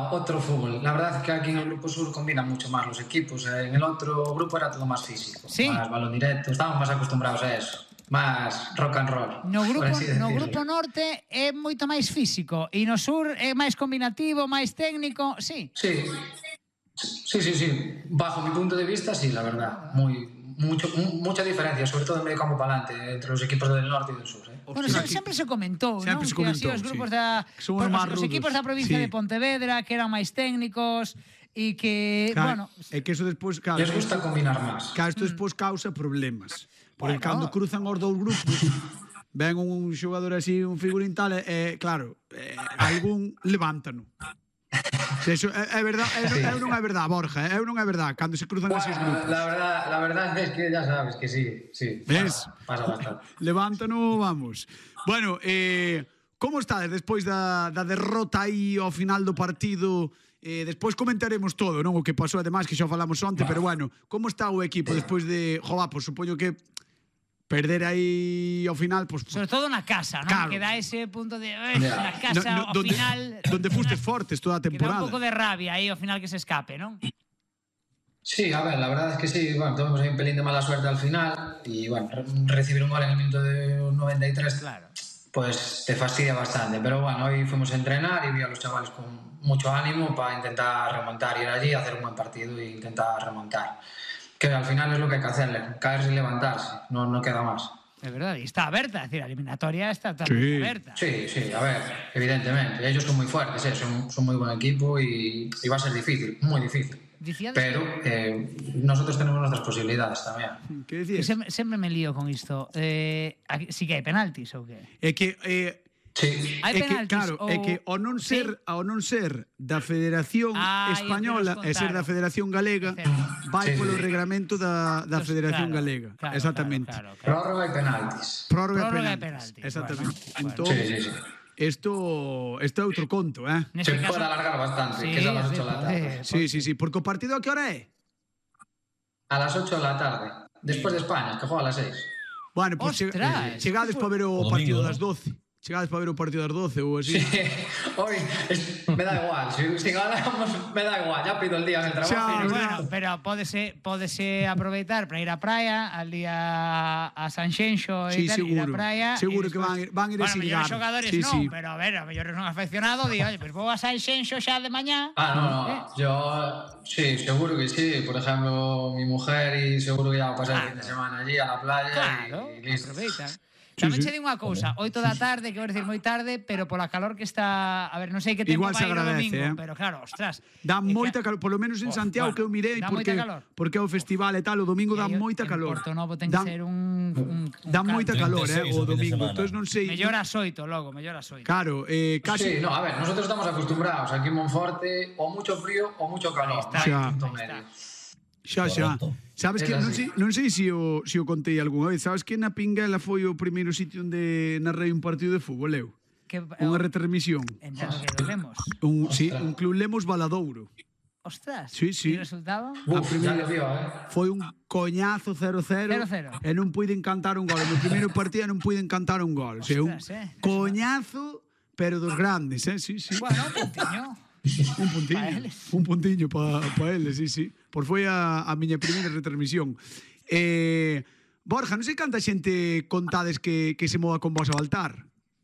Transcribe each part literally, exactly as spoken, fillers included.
Buah, otro fútbol. La verdad es que aquí en el Grupo Sur combinan mucho más los equipos. En el otro grupo era todo más físico, sí. Más balón directo. Estábamos más acostumbrados a eso. Más rock and roll. No grupo, no grupo norte é moito máis físico e no sur é máis combinativo, máis técnico, sí. Sí, sí, sí, sí. Bajo mi punto de vista, sí, la verdad. Muy, mucho, mucha diferencia, sobre todo en medio campo para adelante, entre los equipos del norte y del sur. ¿eh? Bueno, se, sempre se comentou, sempre non? se comentou, que así os grupos sí. da Somos os, máis os rudos. equipos da provincia Sí. de Pontevedra que eran máis técnicos e que, Claro, bueno, é que eso despois, claro, Les gusta combinar más. claro, isto despois causa problemas. Porque Bueno. cando cruzan os dous grupos, ven un xogador así, un figurín tal, e, claro, eh, algún levántano. Eso é, é verdade, é, Sí. é non é verdade, Borja, é non é verdade, cando se cruzan Bueno, así os grupos. la verdad, la verdad es que ya sabes que sí, sí. Ves? Pasa, pasa bastante. Levántano, vamos. Bueno, eh, como estades despois da, da derrota aí ao final do partido? Eh, despois comentaremos todo, non? O que pasou, ademais, que xa falamos onte, pero bueno, como está o equipo despois de... Jova, pues supoño que perder aí ao final, pues... sobre todo na casa, non? Claro. Que dá ese punto de eh, Ya. na casa No, no, ao donde, final donde fustes fortes toda a que dá un temporada. pouco de rabia aí ao final que se escape, non? Sí, a ver, la verdad es que sí, bueno, tuvimos ahí un pelín de mala suerte al final y bueno, re- recibir un gol en el minuto de noventa y tres, Claro. pues te fastidia bastante. Pero bueno, hoy fuimos a entrenar y vi a los chavales con mucho ánimo para intentar remontar, ir allí, hacer un buen partido e intentar remontar. Que al final es lo que hay que hacerle, caerse y levantarse, no, no queda más. É verdade, e está aberta, é dicir, a eliminatoria está Sí. tamén aberta. Sí, sí, a ver, evidentemente, ellos son muy fuertes, ¿eh? son, son muy buen equipo y, y va a ser difícil, muy difícil. Dicíades Pero eh, nosotros tenemos nuestras posibilidades también. Que que decías? sempre, sempre me lío con isto. Eh, aquí, si que hai penaltis ou que? É que... Eh, Sí, Hai é que, penaltis claro, ou... é que ao non ser, Sí. ao non ser da Federación Ah, Española ia que nos e ser da contaron. Federación Galega, É certo. vai Sí, polo sí. reglamento da, da Entonces, Federación claro, Galega. claro, Exactamente. Claro, claro, claro. prórroga y penaltis. Prórroga, Prórroga e e penaltis. penaltis, Exactamente. bueno, Entón, Sí, sí, sí. Esto, esto é outro conto, eh? Neste Se caso, puede alargar bastante, sí, que es a las sí, ocho de la pode, tarde. Sí, sí, sí, porque o partido a que hora é? A las ocho de la tarde, después de España, que juega a las seis. Bueno, pois pues, Ostras, chegades que para ver o, O partido domingo, das doce. Chegades para ver o partido das doce ou así. Sí, hoy es- me da igual, si, si ganamos me da igual, ya pido el día en el trabajo. Xa, y no- Bueno, pero pódese, pódese aproveitar para ir á praia, al día a Sanxenxo e Sí, tal, ir á seguro. praia. Seguro e que despois- van a ir- van a ir a bueno, silgar. mellores xogadores Sí, non, sí. pero a ver, a mellores non afeccionado, di, oye, pues vou a Sanxenxo xa de mañá. Ah, no, no, Eh, yo sí, seguro que sí. Por ejemplo, mi mujer y seguro que ya va a pasar Claro. el fin de semana allí a la playa Claro, y, y listo. aproveita. Tamén sí. che digo unha cousa, oito da tarde, que vou decir moi tarde, pero pola calor que está, a ver, non sei que tempo Igual vai se ir o agradece, domingo, eh. pero claro, ostras. Dá é que- moita calor, polo menos en Oh, Santiago bueno, que eu mirei dá porque moita calor. porque é o festival e tal, o domingo E dá aí, moita en calor. Porto Novo ten Dá- que ser un, un, un Dá moita caldo. calor, eh, o treinta e seis o fin de domingo. semana. Entón non sei. Mellor as oito, logo, mellor as oito. Claro, eh, casi Sí, no, a ver, nosotros estamos acostumbrados aquí en Monforte o mucho frío o mucho calor. Ahí está, no hay xa. punto ahí está. medio. xa xa. Correcto. Sabes Es que non así. sei, non sei se o se o contei algunha vez, sabes que na Pinguela foi o primeiro sitio onde narrei un partido de fútbol eu. Que, Unha retransmisión. Entendo que volvemos. Un, sí, un club Lemos Valadouro. Ostras. Sí, sí. E resultado? Uf, A primeira- ya le dio, ¿eh? Foi un coñazo cero cero cero cero. e non puiden cantar un gol. No primeiro partido non puiden cantar un gol. O sea, un Ostras, eh. coñazo, pero dos grandes, eh? Sí, sí. Bueno, un puntiño. Un puntiño. Pa eles. Un puntiño para pa eles, sí, sí. Por foi a, a miña primeira retransmisión. Eh, Borja, non sei canta xente contades que, que se mova con vos ao altar.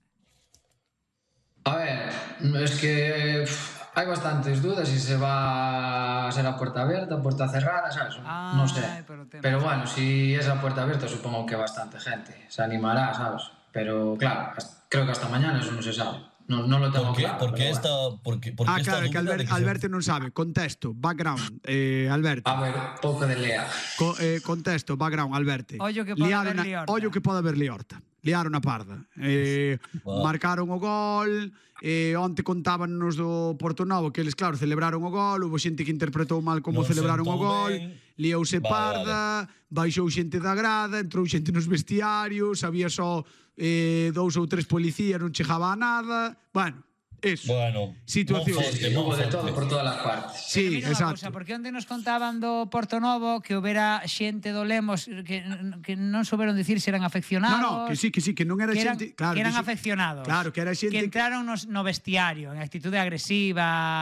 A ver, es que uf, hay bastantes dudas si se va a ser a puerta abierta, puerta cerrada, ¿sabes? Ay, no sé. pero tema. Pero bueno, si es a puerta abierta, supongo que bastante gente se animará, ¿sabes? Pero claro, hasta- creo que hasta mañana eso no se sabe. No, no lo tengo ¿Por qué, claro. por qué pero esta, bueno. por qué, por qué Ah, esta claro, que duda de Albert, que se- Alberto non sabe. Contesto, background, eh, Alberto. A ver, pouco de lea. Co, eh, contesto, background, Alberto. Ollo que pode Liaron haber a- liorta. Ollo que pode haber liorta. Liaron a parda. Eh, Wow. Marcaron o gol, eh, onte contábanos do Porto Novo que eles, claro, celebraron o gol, houve xente que interpretou mal como Non celebraron o sentou gol, ben. liouse Vale, parda, baixou xente da grada, entrou xente nos vestiarios, había só eh, dous ou tres policías, non chegaba a nada. Bueno, eso. Bueno, Situación. Monforte, Sí, hubo de todo Monforte. por todas las partes. Sí, Mira unha exacto. cousa, porque onde nos contaban do Porto Novo que houbera xente do Lemos que, que non souberon dicir se eran afeccionados. No, no, que sí, que sí, que non era que eran, xente, claro, que eran que sí. afeccionados. Claro, que era xente que que- entraron nos, no vestiario en actitude agresiva,